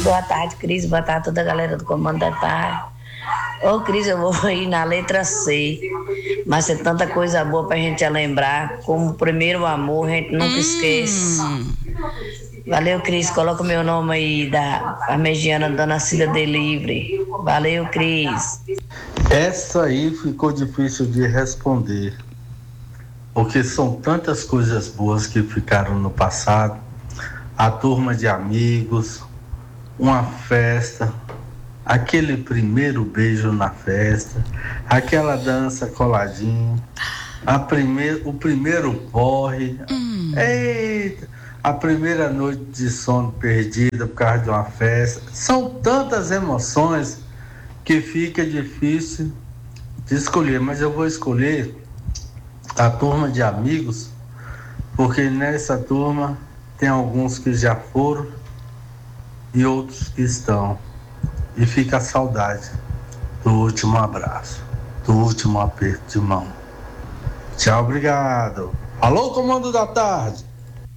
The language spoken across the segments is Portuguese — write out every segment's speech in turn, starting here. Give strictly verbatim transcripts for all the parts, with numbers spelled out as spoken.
Boa tarde, Cris. Boa tarde a toda a galera do Comando da Tarde. Ô, Cris, eu vou ir na letra C. Mas tem tanta coisa boa pra gente lembrar. Como o primeiro amor, a gente nunca hum. esquece. Valeu, Cris. Coloca o meu nome aí da Parmegiana Dona Cida Delivery. Valeu, Cris. Essa aí ficou difícil de responder. Porque são tantas coisas boas que ficaram no passado. A turma de amigos, uma festa, aquele primeiro beijo na festa, aquela dança coladinho, a primeir, o primeiro porre, hum. eita, a primeira noite de sono perdida por causa de uma festa. São tantas emoções que fica difícil de escolher, mas eu vou escolher a turma de amigos, porque nessa turma tem alguns que já foram e outros que estão. E fica a saudade do último abraço, do último aperto de mão. Tchau, obrigado. Alô, Comando da Tarde.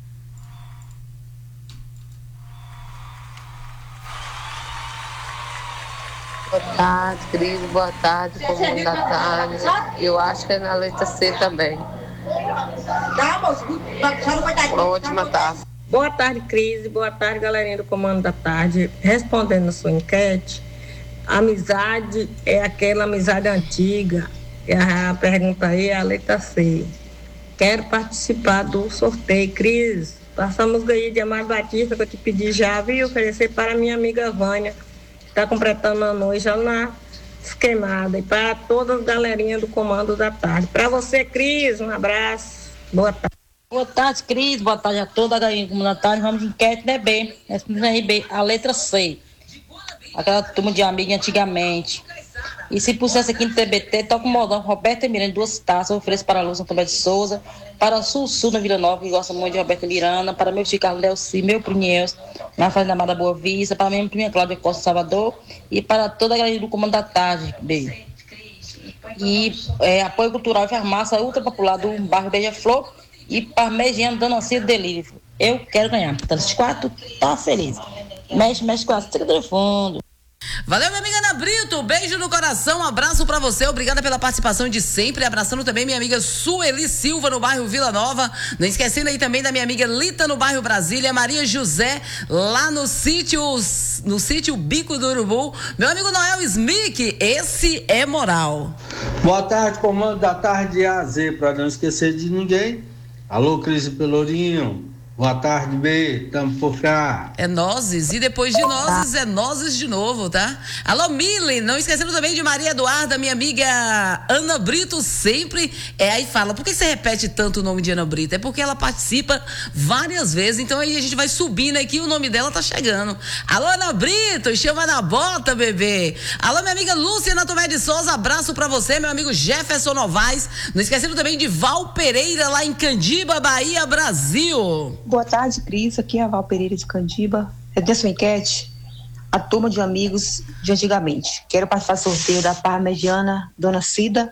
Boa tarde, Cris. Boa tarde, Comando da Tarde. Eu acho que é na letra C também. Uma ótima tarde. Boa tarde, Cris. Boa tarde, galerinha do Comando da Tarde. Respondendo a sua enquete, amizade é aquela amizade antiga. E a pergunta aí é a letra C. Quero participar do sorteio, Cris. Passamos aí de Amado Batista, que eu te pedi já, viu? Oferecer para minha amiga Vânia, que está completando a noite já na esquemada. E para todas as galerinhas do Comando da Tarde. Para você, Cris, um abraço. Boa tarde. Boa tarde, Cris. Boa tarde a toda a galerinha do Comando da Tarde. Vamos de enquete, né, B? B, a letra C. Aquela turma de amigos antigamente. E se pusesse aqui no T B T, toca o modão Roberto e Miranda, duas taças, eu ofereço para a Lúcia Tomé de Souza, para o Sul Sul na Vila Nova, que gosta muito de Roberto Miranda, para meu tio Carlos Delci, meu Prunheus, na Fazenda Amada Boa Vista, para minha prima Cláudia Costa Salvador, e para toda a galera do Comando da Tarde, B. E é, apoio cultural e farmácia ultra popular do bairro Beija-Flor, e Parmegiana Dona Cida Delivery. Eu quero ganhar. Então, esses quatro, tá feliz. Mexe, mexe com a cica do fundo. Valeu, minha amiga Ana Brito, beijo no coração, um abraço pra você, obrigada pela participação de sempre, abraçando também minha amiga Sueli Silva no bairro Vila Nova, não esquecendo aí também da minha amiga Lita no bairro Brasília, Maria José lá no sítio, no sítio Bico do Urubu, meu amigo Noel Smith, esse é moral. Boa tarde, Comando da Tarde A Z, pra não esquecer de ninguém. Alô, Cris Pelourinho. Boa tarde, B, tamo por cá. É nozes, e depois de nozes, é nozes de novo, tá? Alô, Mili, não esquecendo também de Maria Eduarda, minha amiga Ana Brito, sempre, é, aí fala, por que você repete tanto o nome de Ana Brito? É porque ela participa várias vezes, então aí a gente vai subindo aqui e o nome dela tá chegando. Alô, Ana Brito, chama na bota, bebê. Alô, minha amiga Lúcia Tomé de Souza, abraço pra você, meu amigo Jefferson Novaes, não esquecendo também de Val Pereira, lá em Candiba, Bahia, Brasil. Boa tarde, Cris. Aqui é a Val Pereira de Candiba. Eu tenho sua enquete. A turma de amigos de antigamente. Quero participar do sorteio da Parmegiana Dona Cida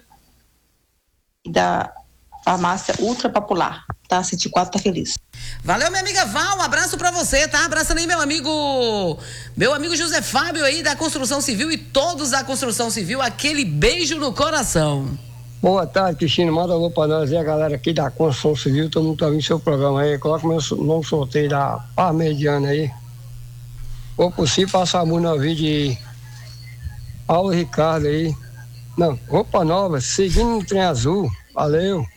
e da farmácia Ultra Popular. Tá? cento e quatro tá feliz. Valeu, minha amiga Val. Um abraço pra você, tá? Abraçando aí meu amigo, meu amigo José Fábio aí da Construção Civil e todos da Construção Civil. Aquele beijo no coração. Boa tarde, Cristina. Manda alô pra nós e a galera aqui da Construção Civil. Todo mundo tá ouvindo seu programa aí. Coloca meu nome sorteio da Parmegiana aí. Ou possível, passar a mão no vídeo aí. Paulo Ricardo aí. Não, roupa nova, seguindo no trem azul. Valeu.